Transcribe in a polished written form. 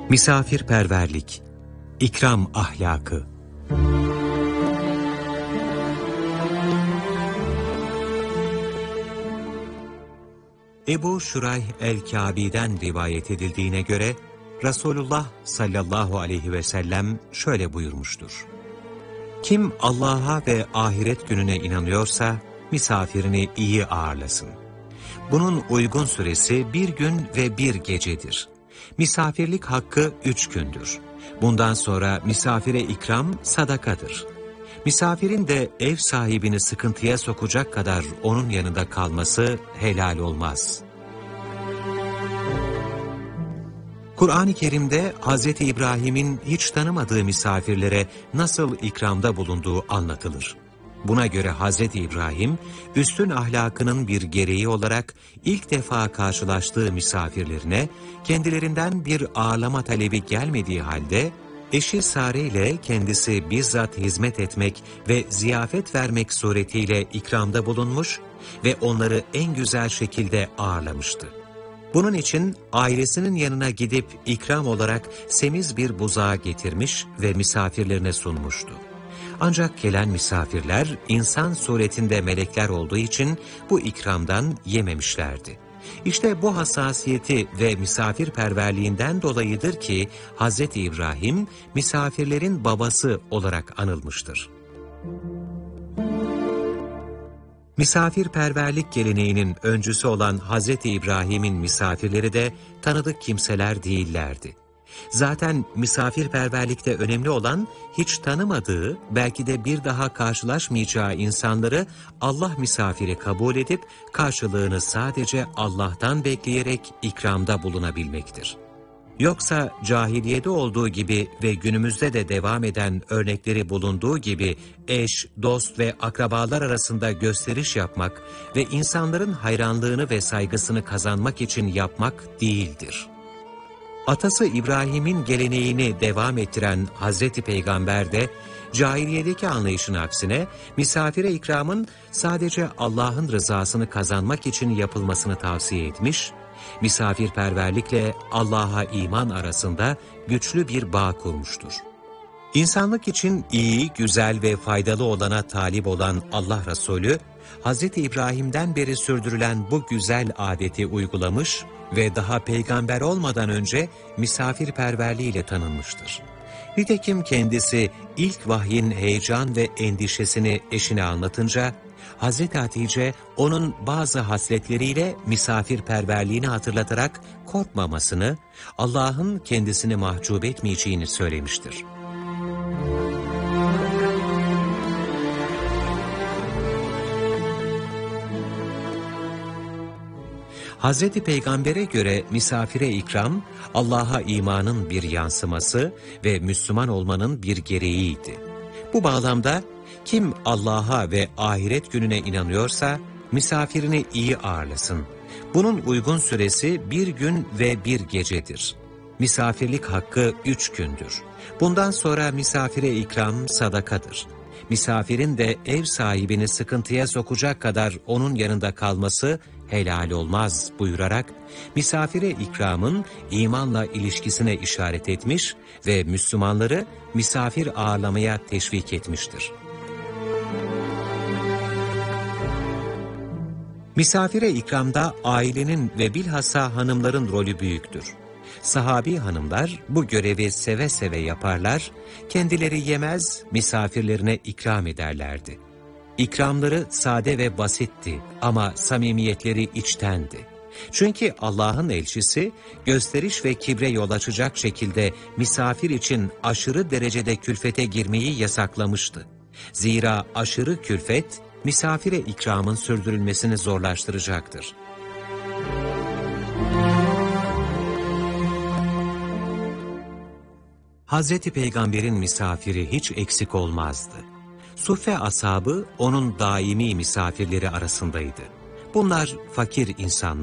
Misafirperverlik, ikram ahlakı. Ebu Şurayh el-Kâbi'den rivayet edildiğine göre, Resulullah sallallahu aleyhi ve sellem şöyle buyurmuştur. Kim Allah'a ve ahiret gününe inanıyorsa, misafirini iyi ağırlasın. Bunun uygun süresi 1 gün ve 1 gecedir. Misafirlik hakkı 3 gündür. Bundan sonra misafire ikram sadakadır. Misafirin de ev sahibini sıkıntıya sokacak kadar onun yanında kalması helal olmaz. Kur'an-ı Kerim'de Hz. İbrahim'in hiç tanımadığı misafirlere nasıl ikramda bulunduğu anlatılır. Buna göre Hz. İbrahim, üstün ahlakının bir gereği olarak ilk defa karşılaştığı misafirlerine kendilerinden bir ağırlama talebi gelmediği halde, eşi Sare ile kendisi bizzat hizmet etmek ve ziyafet vermek suretiyle ikramda bulunmuş ve onları en güzel şekilde ağırlamıştı. Bunun için ailesinin yanına gidip ikram olarak semiz bir buzağı getirmiş ve misafirlerine sunmuştu. Ancak gelen misafirler insan suretinde melekler olduğu için bu ikramdan yememişlerdi. İşte bu hassasiyeti ve misafirperverliğinden dolayıdır ki Hz. İbrahim misafirlerin babası olarak anılmıştır. Misafirperverlik geleneğinin öncüsü olan Hz. İbrahim'in misafirleri de tanıdık kimseler değillerdi. Zaten misafirperverlikte önemli olan hiç tanımadığı, belki de bir daha karşılaşmayacağı insanları Allah misafiri kabul edip karşılığını sadece Allah'tan bekleyerek ikramda bulunabilmektir. Yoksa cahiliyede olduğu gibi ve günümüzde de devam eden örnekleri bulunduğu gibi eş, dost ve akrabalar arasında gösteriş yapmak ve insanların hayranlığını ve saygısını kazanmak için yapmak değildir. Atası İbrahim'in geleneğini devam ettiren Hazreti Peygamber de cahiliyedeki anlayışın aksine misafire ikramın sadece Allah'ın rızasını kazanmak için yapılmasını tavsiye etmiş, misafirperverlikle Allah'a iman arasında güçlü bir bağ kurmuştur. İnsanlık için iyi, güzel ve faydalı olana talip olan Allah Resulü, Hz. İbrahim'den beri sürdürülen bu güzel adeti uygulamış ve daha peygamber olmadan önce misafirperverliğiyle tanınmıştır. Nitekim kendisi ilk vahyin heyecan ve endişesini eşine anlatınca, Hz. Hatice onun bazı hasletleriyle misafirperverliğini hatırlatarak korkmamasını, Allah'ın kendisini mahcup etmeyeceğini söylemiştir. Hz. Peygamber'e göre misafire ikram, Allah'a imanın bir yansıması ve Müslüman olmanın bir gereğiydi. Bu bağlamda kim Allah'a ve ahiret gününe inanıyorsa misafirini iyi ağırlasın. Bunun uygun süresi 1 gün ve 1 gecedir. Misafirlik hakkı 3 gündür. Bundan sonra misafire ikram sadakadır. Misafirin de ev sahibini sıkıntıya sokacak kadar onun yanında kalması helal olmaz buyurarak misafire ikramın imanla ilişkisine işaret etmiş ve Müslümanları misafir ağırlamaya teşvik etmiştir. Misafire ikramda ailenin ve bilhassa hanımların rolü büyüktür. Sahabi hanımlar bu görevi seve seve yaparlar, kendileri yemez, misafirlerine ikram ederlerdi. İkramları sade ve basitti ama samimiyetleri içtendi. Çünkü Allah'ın elçisi gösteriş ve kibre yol açacak şekilde misafir için aşırı derecede külfete girmeyi yasaklamıştı. Zira aşırı külfet misafire ikramın sürdürülmesini zorlaştıracaktır. Hazreti Peygamber'in misafiri hiç eksik olmazdı. Suffe ashabı onun daimi misafirleri arasındaydı. Bunlar fakir insanlar.